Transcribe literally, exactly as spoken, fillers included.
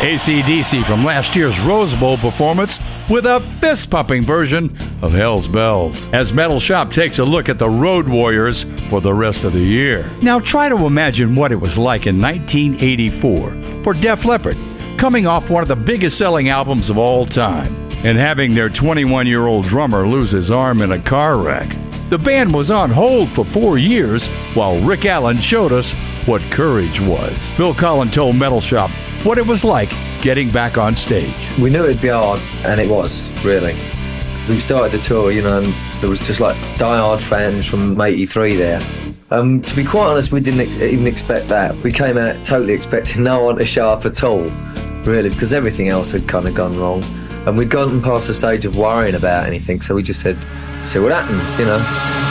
A C D C from last year's Rose Bowl performance with a fist-pumping version of Hell's Bells, as Metal Shop takes a look at the Road Warriors for the rest of the year. Now try to imagine what it was like in nineteen eighty-four for Def Leppard, coming off one of the biggest selling albums of all time, and having their twenty-one-year-old drummer lose his arm in a car wreck. The band was on hold for four years while Rick Allen showed us what courage was. Phil Collen told Metal Shop what it was like getting back on stage. We knew it'd be hard, and it was, really. We started the tour, you know, and there was just like die-hard fans from eighty-three there. Um, to be quite honest, we didn't ex- even expect that. We came out totally expecting no one to show up at all, really, because everything else had kind of gone wrong. And we'd gone past the stage of worrying about anything, so we just said, see what happens, you know.